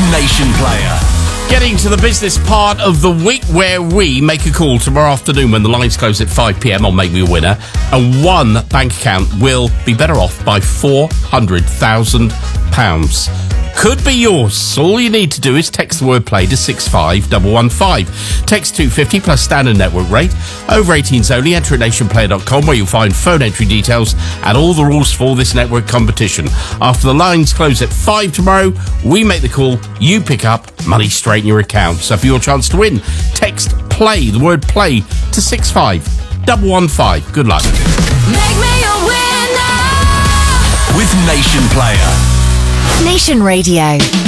Nation Player. Getting to the business part of the week where we make a call tomorrow afternoon when the lines close at 5 p.m. on Make Me a Winner, and one bank account will be better off by £400,000. Could be yours. All you need to do is text the word play to 65115. Text 250 plus standard network rate. Over 18s only. Enter at nationplayer.com where you'll find phone entry details and all the rules for this network competition. After the lines close at 5 tomorrow, we make the call, you pick up, money straight in your account. So for your chance to win, text play, the word play, to 65115. Good luck. Make me a winner with Nation Player. Nation Radio.